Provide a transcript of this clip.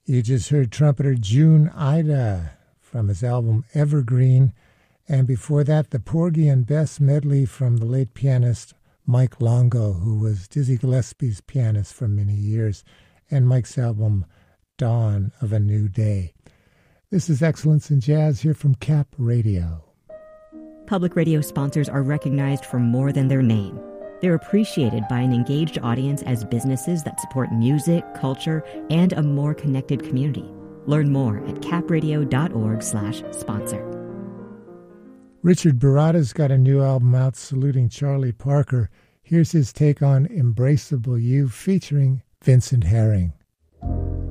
You just heard trumpeter June Ida from his album Evergreen, and before that, the Porgy and Bess medley from the late pianist Mike Longo, who was Dizzy Gillespie's pianist for many years, and Mike's album Dawn of a New Day. This is Excellence in Jazz here from Cap Radio. Public radio sponsors are recognized for more than their name. They're appreciated by an engaged audience as businesses that support music, culture, and a more connected community. Learn more at capradio.org/sponsor. Richard Barada's got a new album out saluting Charlie Parker. Here's his take on Embraceable You featuring Vincent Herring.